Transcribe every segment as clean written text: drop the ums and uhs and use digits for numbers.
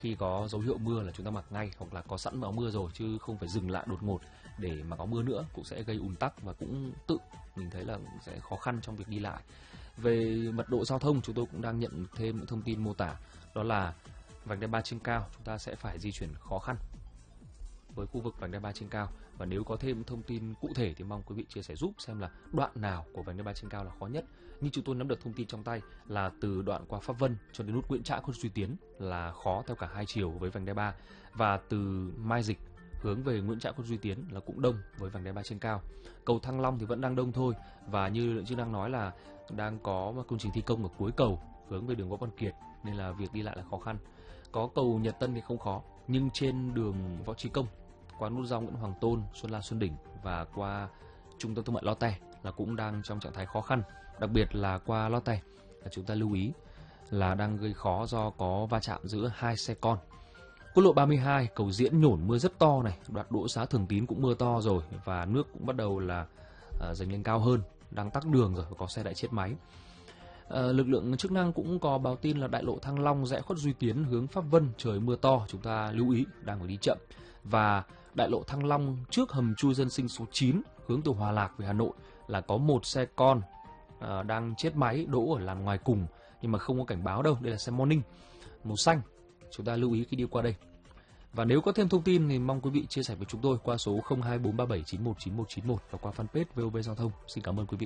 Khi có dấu hiệu mưa là chúng ta mặc ngay, hoặc là có sẵn áo mưa rồi, chứ không phải dừng lại đột ngột để mà có mưa nữa, cũng sẽ gây ùn tắc và cũng mình thấy là sẽ khó khăn trong việc đi lại. Về mật độ giao thông, chúng tôi cũng đang nhận thêm những thông tin mô tả, đó là vành đai 3 trên cao chúng ta sẽ phải di chuyển khó khăn với khu vực vành đai 3 trên cao. Và nếu có thêm thông tin cụ thể thì mong quý vị chia sẻ giúp xem là đoạn nào của vành đai 3 trên cao là khó nhất. Như chúng tôi nắm được thông tin trong tay là từ đoạn qua Pháp Vân cho đến nút Nguyễn Trãi, Khuất Duy Tiến là khó theo cả hai chiều với vành đai 3, và từ Mai Dịch hướng về Nguyễn Trãi, Khuất Duy Tiến là cũng đông với vành đai 3 trên cao. Cầu Thăng Long thì vẫn đang đông thôi, và như lực lượng chức năng nói là đang có công trình thi công ở cuối cầu hướng về đường Võ Văn Kiệt nên là việc đi lại là khó khăn. Có cầu Nhật Tân thì không khó, nhưng trên đường Võ Trí Công qua nút giao Nguyễn Hoàng Tôn, Xuân La, Xuân Đỉnh và qua trung tâm thương mại Lotte là cũng đang trong trạng thái khó khăn. Đặc biệt là qua Lotte là chúng ta lưu ý là đang gây khó do có va chạm giữa hai xe con. Quốc lộ 32 cầu Diễn Nhổn mưa rất to này, đoạn Đỗ Xá Thường Tín cũng mưa to rồi và nước cũng bắt đầu là dâng lên cao hơn, đang tắc đường rồi, có xe đã chết máy. Lực lượng chức năng cũng có báo tin là đại lộ Thăng Long rẽ Khuất Duy Tiến hướng Pháp Vân trời mưa to, chúng ta lưu ý đang phải đi chậm. Và đại lộ Thăng Long trước hầm chui dân sinh số 9 hướng từ Hòa Lạc về Hà Nội là có một xe con đang chết máy đỗ ở làn ngoài cùng, nhưng mà không có cảnh báo đâu, đây là xe Morning màu xanh, chúng ta lưu ý khi đi qua đây. Và nếu có thêm thông tin thì mong quý vị chia sẻ với chúng tôi qua số 0243791991 và qua fanpage VOV Giao thông. Xin cảm ơn quý vị.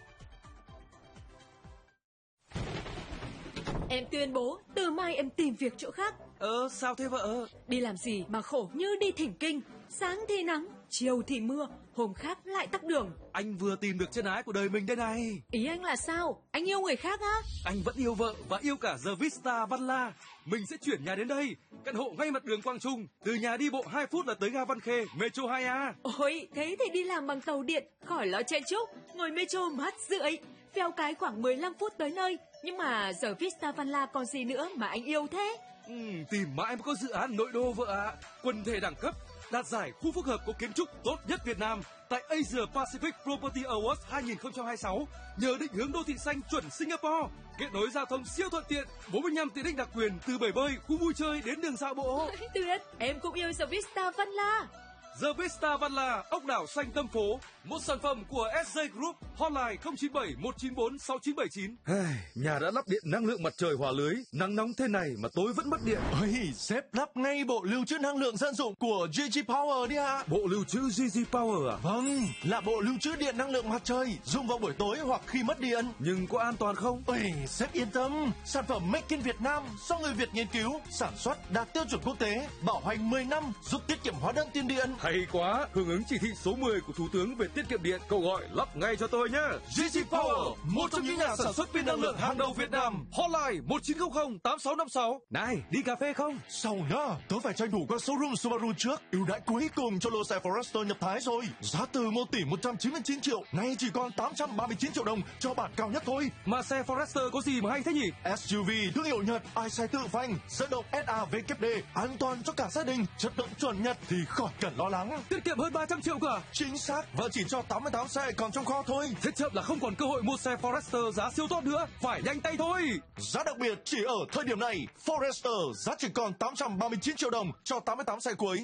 Em tuyên bố từ mai em tìm việc chỗ khác. Sao thế vợ? Đi làm gì mà khổ như đi thỉnh kinh. Sáng thì nắng, chiều thì mưa, hôm khác lại tắc đường. Anh vừa tìm được chân ái của đời mình đây này. Ý anh là sao? Anh yêu người khác á? Anh vẫn yêu vợ và yêu cả The Vista Văn La. Mình sẽ chuyển nhà đến đây. Căn hộ ngay mặt đường Quang Trung. Từ nhà đi bộ 2 phút là tới ga Văn Khê, Metro 2A. Ôi, thế thì đi làm bằng tàu điện, khỏi lo chen chúc. Ngồi Metro mát rượi. Phèo cái khoảng 15 phút tới nơi. Nhưng mà giờ Vista Văn La còn gì nữa mà anh yêu thế? Tìm mãi mới có dự án nội đô vợ ạ. Quần thể đẳng cấp, đạt giải khu phức hợp có kiến trúc tốt nhất Việt Nam tại Asia Pacific Property Awards 2026. Nhờ định hướng đô thị xanh chuẩn Singapore, kết nối giao thông siêu thuận tiện, 45 tiện ích đặc quyền từ bể bơi, khu vui chơi đến đường dạo bộ. Tuyệt, em cũng yêu The Vista Văn La. The Vista Văn La, ốc đảo xanh tâm phố, một sản phẩm của SJ Group, hotline 097 194 6979. Nhà đã lắp điện năng lượng mặt trời hòa lưới, nắng nóng thế này mà tối vẫn mất điện. Ôi, sếp lắp ngay bộ lưu trữ năng lượng dân dụng của GG Power đi ạ. Bộ lưu trữ GG Power à? Vâng, là bộ lưu trữ điện năng lượng mặt trời, dùng vào buổi tối hoặc khi mất điện. Nhưng có an toàn không? Ôi, sếp yên tâm, sản phẩm Make in Việt Nam do người Việt nghiên cứu, sản xuất đạt tiêu chuẩn quốc tế, bảo hành 10 năm, giúp tiết kiệm hóa đơn tiền điện. Hay quá, hưởng ứng chỉ thị số 10 của Thủ tướng về tiết kiệm điện, cậu gọi lắp ngay cho tôi nhé. GG Power, một trong những nhà sản xuất pin năng lượng hàng đầu Việt Nam. Hotline 1900 8656. Này, đi cà phê không? Sau nhá, tớ phải tranh thủ qua showroom Subaru trước. Ưu đãi cuối cùng cho lô xe Forester nhập Thái rồi. Giá từ 1 tỷ 199 triệu, nay chỉ còn 839 triệu đồng cho bản cao nhất thôi. Mà xe Forester có gì mà hay thế nhỉ? SUV thương hiệu Nhật, ai xe tự phanh, dẫn động SAVKD, an toàn cho cả gia đình, chất lượng chuẩn Nhật thì khỏi cần lo lắng. Tiết kiệm hơn 300 triệu cả. Chính xác, và chỉ cho 88 xe còn trong kho thôi. Thế chậm là không còn cơ hội mua xe Forester giá siêu tốt nữa, phải nhanh tay thôi. Giá đặc biệt chỉ ở thời điểm này, Forester giá chỉ còn 839 triệu đồng cho 88 xe cuối.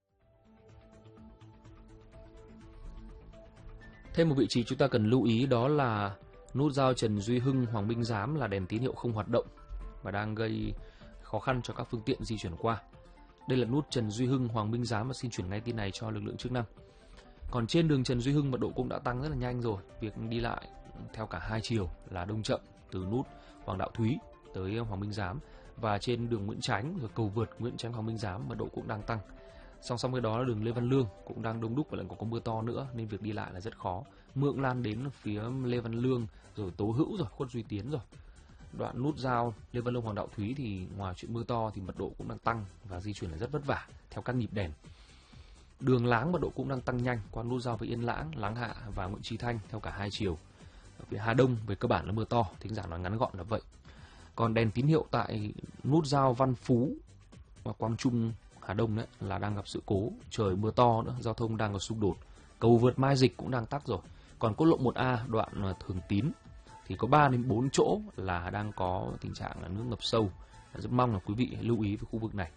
Thêm một vị trí chúng ta cần lưu ý đó là nút giao Trần Duy Hưng, Hoàng Minh Giám là đèn tín hiệu không hoạt động và đang gây khó khăn cho các phương tiện di chuyển qua. Đây là nút Trần Duy Hưng, Hoàng Minh Giám và xin chuyển ngay tin này cho lực lượng chức năng. Còn trên đường Trần Duy Hưng mật độ cũng đã tăng rất là nhanh rồi. Việc đi lại theo cả hai chiều là đông chậm từ nút Hoàng Đạo Thúy tới Hoàng Minh Giám, và trên đường Nguyễn Chánh rồi cầu vượt Nguyễn Chánh Hoàng Minh Giám mật độ cũng đang tăng. Song song với đó là đường Lê Văn Lương cũng đang đông đúc và lại còn có mưa to nữa nên việc đi lại là rất khó. Mưa cũng lan đến phía Lê Văn Lương rồi Tố Hữu rồi Khuất Duy Tiến rồi. Đoạn nút giao Lê Văn Lương Hoàng Đạo Thúy thì ngoài chuyện mưa to thì mật độ cũng đang tăng và di chuyển là rất vất vả theo các nhịp đèn. Đường Láng mật độ cũng đang tăng nhanh qua nút giao với Yên Lãng, Láng Hạ và Nguyễn Chí Thanh theo cả hai chiều. Ở phía Hà Đông về cơ bản là mưa to, thính giả nói ngắn gọn là vậy. Còn đèn tín hiệu tại nút giao Văn Phú và Quang Trung Hà Đông đấy là đang gặp sự cố, trời mưa to nữa, giao thông đang có xung đột. Cầu vượt Mai Dịch cũng đang tắc rồi. Còn quốc lộ 1A đoạn Thường Tín thì có 3 đến 4 chỗ là đang có tình trạng là nước ngập sâu Rất mong là quý vị lưu ý với khu vực này.